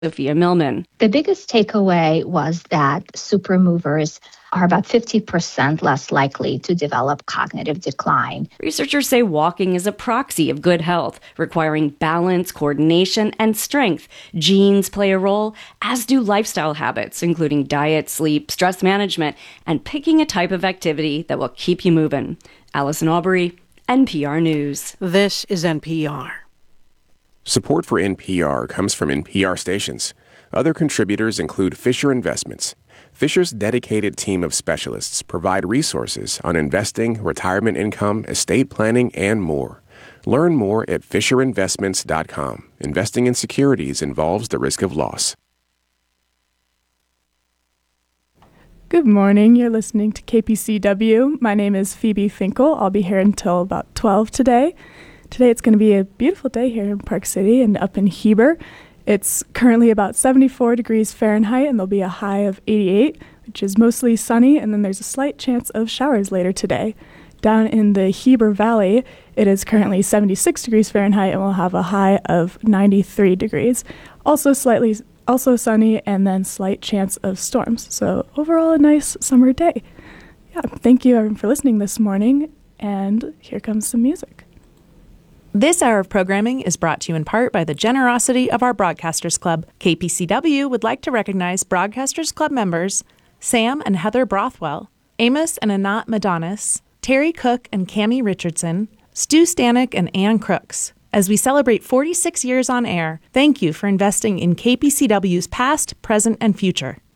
Sophia Millman. The biggest takeaway was that supermovers are about 50% less likely to develop cognitive decline. Researchers say walking is a proxy of good health, requiring balance, coordination, and strength. Genes play a role, as do lifestyle habits, including diet, sleep, stress management, and picking a type of activity that will keep you moving. Allison Aubrey, NPR News. This is NPR. Support for NPR comes from NPR stations. Other contributors include Fisher Investments. Fisher's dedicated team of specialists provide resources on investing, retirement income, estate planning, and more. Learn more at FisherInvestments.com. Investing in securities involves the risk of loss. Good morning. You're listening to KPCW. My name is Phoebe Finkel. I'll be here until about 12 today. Today it's going to be a beautiful day here in Park City and up in Heber. It's currently about 74 degrees Fahrenheit, and there'll be a high of 88, which is mostly sunny, and then there's a slight chance of showers later today. Down in the Heber Valley, it is currently 76 degrees Fahrenheit, and we'll have a high of 93 degrees. Also sunny, and then slight chance of storms. So overall, a nice summer day. Yeah, thank you everyone for listening this morning, and here comes some music. This hour of programming is brought to you in part by the generosity of our Broadcasters Club. KPCW would like to recognize Broadcasters Club members Sam and Heather Brothwell, Amos and Anat Madonis, Terry Cook and Cammie Richardson, Stu Stanek and Ann Crooks. As we celebrate 46 years on air, thank you for investing in KPCW's past, present, and future.